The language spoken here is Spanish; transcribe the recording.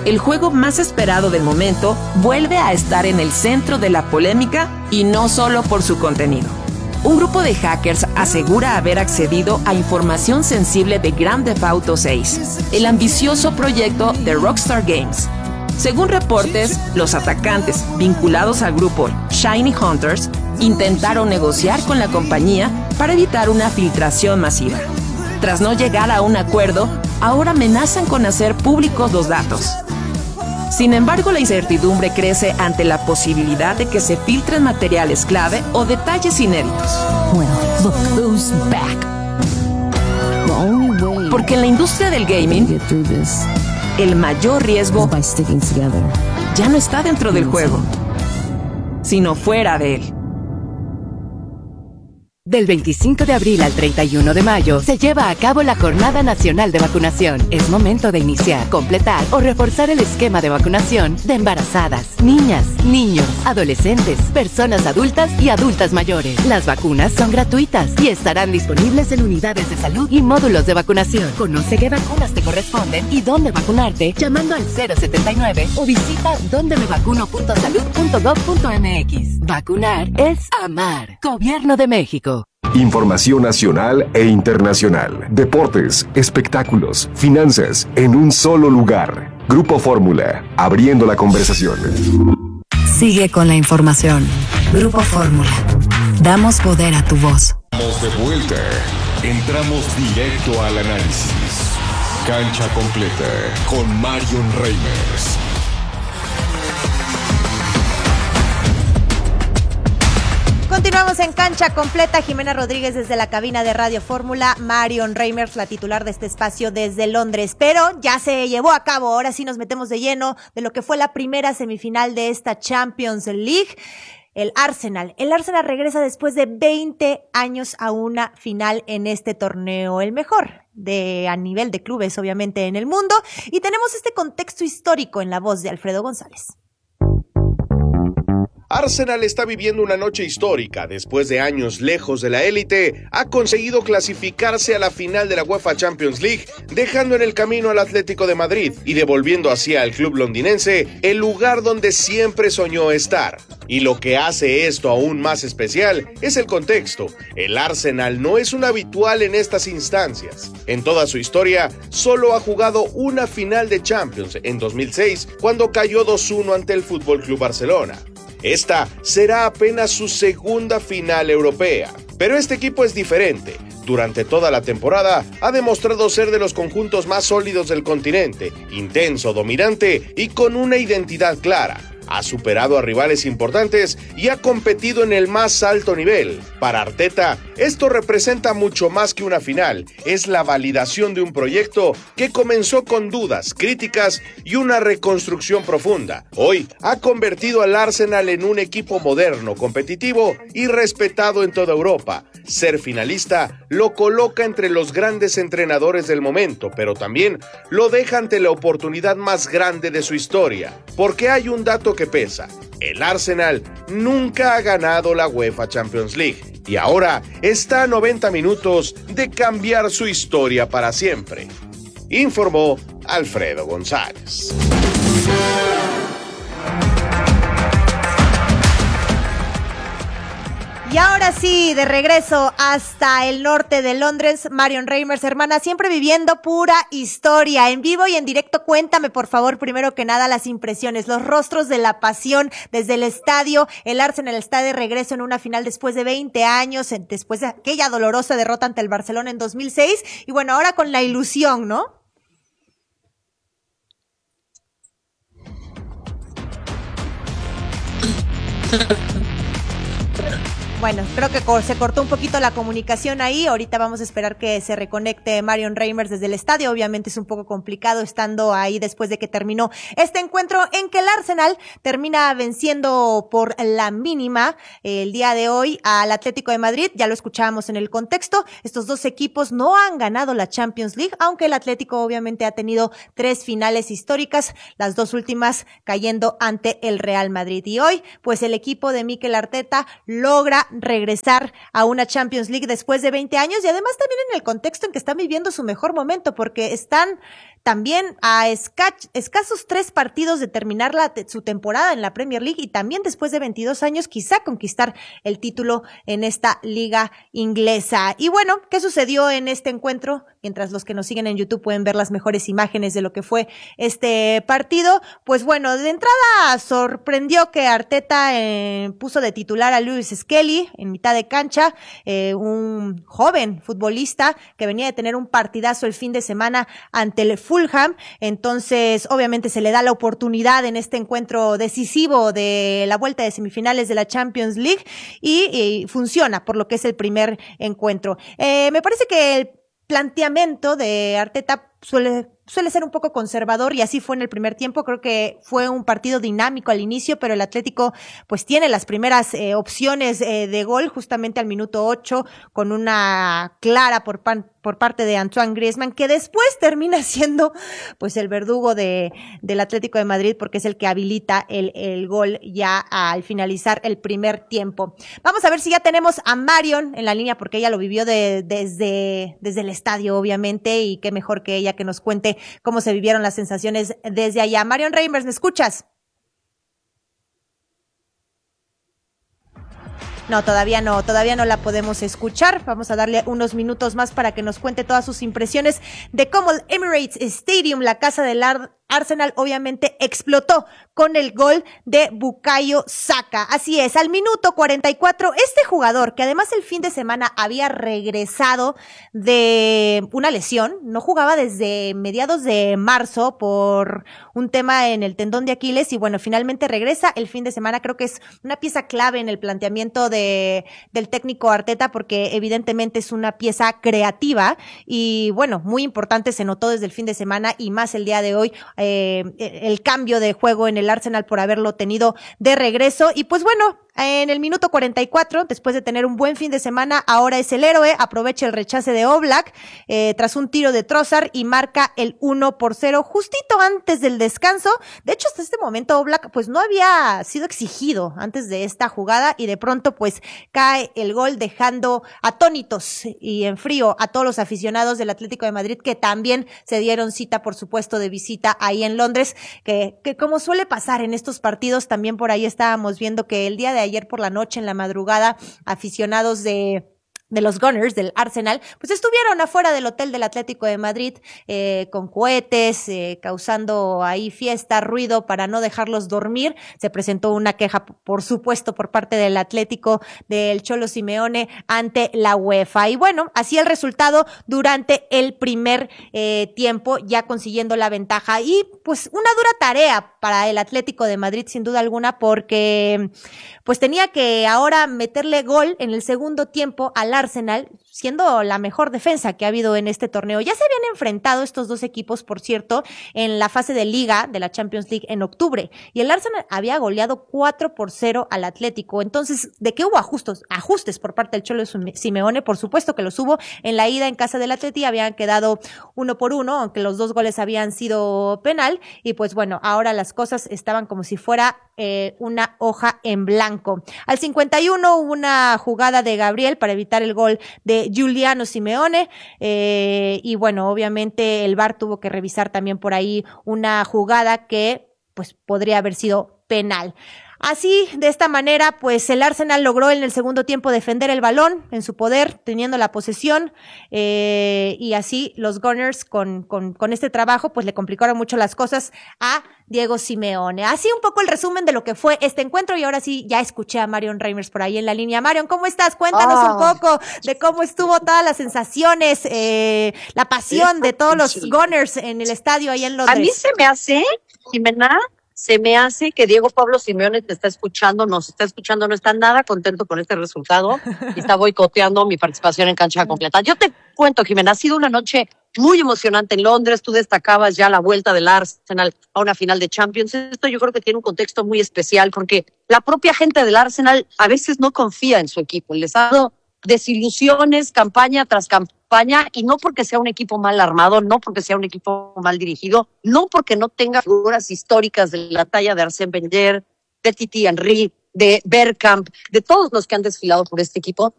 el juego más esperado del momento vuelve a estar en el centro de la polémica y no solo por su contenido. Un grupo de hackers asegura haber accedido a información sensible de Grand Theft Auto 6, el ambicioso proyecto de Rockstar Games. Según reportes, los atacantes vinculados al grupo Shiny Hunters intentaron negociar con la compañía para evitar una filtración masiva. Tras no llegar a un acuerdo, ahora amenazan con hacer públicos los datos. Sin embargo, la incertidumbre crece ante la posibilidad de que se filtren materiales clave o detalles inéditos. Porque en la industria del gaming, el mayor riesgo ya no está dentro del juego, sino fuera de él. Del 25 de abril al 31 de mayo se lleva a cabo la Jornada Nacional de Vacunación. Es momento de iniciar, completar o reforzar el esquema de vacunación de embarazadas, niñas, niños, adolescentes, personas adultas y adultas mayores. Las vacunas son gratuitas y estarán disponibles en unidades de salud y módulos de vacunación. Conoce qué vacunas te corresponden y dónde vacunarte llamando al 079 o visita dondemevacuno.salud.gov.mx. Vacunar es amar. Gobierno de México. Información nacional e internacional, deportes, espectáculos, finanzas, en un solo lugar. Grupo Fórmula, abriendo la conversación. Sigue con la información. Grupo Fórmula. Damos poder a tu voz. Estamos de vuelta. Entramos directo al análisis. Cancha completa con Marion Reimers. Continuamos en Cancha Completa. Jimena Rodríguez desde la cabina de Radio Fórmula, Marion Reimers, la titular de este espacio desde Londres. Pero ya se llevó a cabo, ahora sí nos metemos de lleno de lo que fue la primera semifinal de esta Champions League. El Arsenal regresa después de 20 años a una final en este torneo, el mejor a nivel de clubes obviamente en el mundo. Y tenemos este contexto histórico en la voz de Alfredo González. Arsenal está viviendo una noche histórica. Después de años lejos de la élite, ha conseguido clasificarse a la final de la UEFA Champions League, dejando en el camino al Atlético de Madrid y devolviendo así al club londinense el lugar donde siempre soñó estar. Y lo que hace esto aún más especial es el contexto. El Arsenal no es un habitual en estas instancias. En toda su historia, solo ha jugado una final de Champions en 2006, cuando cayó 2-1 ante el Fútbol Club Barcelona. Esta será apenas su segunda final europea, pero este equipo es diferente. Durante toda la temporada ha demostrado ser de los conjuntos más sólidos del continente, intenso, dominante y con una identidad clara. Ha superado a rivales importantes y ha competido en el más alto nivel. Para Arteta, esto representa mucho más que una final. Es la validación de un proyecto que comenzó con dudas, críticas y una reconstrucción profunda. Hoy ha convertido al Arsenal en un equipo moderno, competitivo y respetado en toda Europa. Ser finalista lo coloca entre los grandes entrenadores del momento, pero también lo deja ante la oportunidad más grande de su historia. Porque hay un dato que pesa: el Arsenal nunca ha ganado la UEFA Champions League y ahora está a 90 minutos de cambiar su historia para siempre. Informó Alfredo González. Y ahora sí, de regreso hasta el norte de Londres, Marion Reimers, hermana, siempre viviendo pura historia, en vivo y en directo. Cuéntame, por favor, primero que nada, las impresiones, los rostros de la pasión desde el estadio. El Arsenal está de regreso en una final después de 20 años, después de aquella dolorosa derrota ante el Barcelona en 2006. Y bueno, ahora con la ilusión, ¿no? Bueno, creo que se cortó un poquito la comunicación ahí. Ahorita vamos a esperar que se reconecte Marion Reimers desde el estadio. Obviamente es un poco complicado estando ahí después de que terminó este encuentro en que el Arsenal termina venciendo por la mínima el día de hoy al Atlético de Madrid. Ya lo escuchábamos en el contexto. Estos dos equipos no han ganado la Champions League, aunque el Atlético obviamente ha tenido 3 finales históricas, las 2 últimas cayendo ante el Real Madrid. Y hoy, pues el equipo de Mikel Arteta logra regresar a una Champions League después de 20 años y además también en el contexto en que están viviendo su mejor momento, porque están también a escasos 3 partidos de terminar su temporada en la Premier League y también después de 22 años quizá conquistar el título en esta liga inglesa. Y bueno, ¿qué sucedió en este encuentro? Mientras los que nos siguen en YouTube pueden ver las mejores imágenes de lo que fue este partido. Pues bueno, de entrada sorprendió que Arteta puso de titular a Lewis Skelly en mitad de cancha, un joven futbolista que venía de tener un partidazo el fin de semana ante el Fulham. Entonces, obviamente se le da la oportunidad en este encuentro decisivo de la vuelta de semifinales de la Champions League y funciona por lo que es el primer encuentro. Me parece que el planteamiento de Arteta suele ser un poco conservador y así fue en el primer tiempo. Creo que fue un partido dinámico al inicio, pero el Atlético pues tiene las primeras opciones de gol justamente al minuto 8 con una clara por parte de Antoine Griezmann, que después termina siendo pues el verdugo del Atlético de Madrid porque es el que habilita el gol ya al finalizar el primer tiempo. Vamos a ver si ya tenemos a Marion en la línea porque ella lo vivió desde el estadio obviamente, y qué mejor que ella que nos cuente cómo se vivieron las sensaciones desde allá. Marion Reimers, ¿me escuchas? No, todavía no la podemos escuchar. Vamos a darle unos minutos más para que nos cuente todas sus impresiones de cómo el Emirates Stadium, la casa del Arsenal, obviamente explotó con el gol de Bukayo Saka. Así es, al minuto 44, este jugador, que además el fin de semana había regresado de una lesión, no jugaba desde mediados de marzo por un tema en el tendón de Aquiles, y bueno, finalmente regresa el fin de semana. Creo que es una pieza clave en el planteamiento del técnico Arteta, porque evidentemente es una pieza creativa y bueno, muy importante, se notó desde el fin de semana y más el día de hoy, el cambio de juego en el Arsenal por haberlo tenido de regreso. Y pues bueno, en el minuto 44, después de tener un buen fin de semana, ahora es el héroe, aprovecha el rechace de Oblak tras un tiro de Trossard y marca el 1-0 justito antes del descanso. De hecho, hasta este momento Oblak pues no había sido exigido antes de esta jugada y de pronto pues cae el gol, dejando atónitos y en frío a todos los aficionados del Atlético de Madrid, que también se dieron cita, por supuesto, de visita ahí en Londres, que como suele pasar en estos partidos, también por ahí estábamos viendo que el día de ayer por la noche, en la madrugada, aficionados de los Gunners, del Arsenal, pues estuvieron afuera del hotel del Atlético de Madrid con cohetes, causando ahí fiesta, ruido para no dejarlos dormir. Se presentó una queja, por supuesto, por parte del Atlético del Cholo Simeone ante la UEFA. Y bueno, así el resultado durante el primer tiempo, ya consiguiendo la ventaja. Y pues una dura tarea para el Atlético de Madrid, sin duda alguna, porque pues tenía que ahora meterle gol en el segundo tiempo al Arsenal, siendo la mejor defensa que ha habido en este torneo. Ya se habían enfrentado estos dos equipos, por cierto, en la fase de liga de la Champions League en octubre, y el Arsenal había goleado 4-0 al Atlético. Entonces, ¿de qué hubo ajustes por parte del Cholo Simeone? Por supuesto que los hubo. En la ida en casa del Atleti habían quedado 1-1, aunque los 2 goles habían sido penal, y pues bueno, ahora las cosas estaban como si fuera una hoja en blanco. Al 51 hubo una jugada de Gabriel para evitar el gol de Giuliano Simeone, y bueno, obviamente el VAR tuvo que revisar también por ahí una jugada que pues podría haber sido penal. Así, de esta manera, pues el Arsenal logró en el segundo tiempo defender el balón en su poder, teniendo la posesión, y así los Gunners con este trabajo pues le complicaron mucho las cosas a Diego Simeone. Así un poco el resumen de lo que fue este encuentro, y ahora sí ya escuché a Marion Reimers por ahí en la línea. Marion, ¿cómo estás? Cuéntanos un poco de cómo estuvo todas las sensaciones, la pasión de todos los Gunners en el estadio ahí en Londres. A mí se me hace, Jimena, que Diego Pablo Simeone nos está escuchando, no está nada contento con este resultado y está boicoteando mi participación en Cancha Completa. Yo te cuento, Jimena, ha sido una noche muy emocionante en Londres. Tú destacabas ya la vuelta del Arsenal a una final de Champions. Esto yo creo que tiene un contexto muy especial porque la propia gente del Arsenal a veces no confía en su equipo. Les ha dado desilusiones campaña tras campaña, y no porque sea un equipo mal armado, no porque sea un equipo mal dirigido, no porque no tenga figuras históricas de la talla de Arsène Wenger, de Thierry Henry, de Bergkamp, de todos los que han desfilado por este equipo,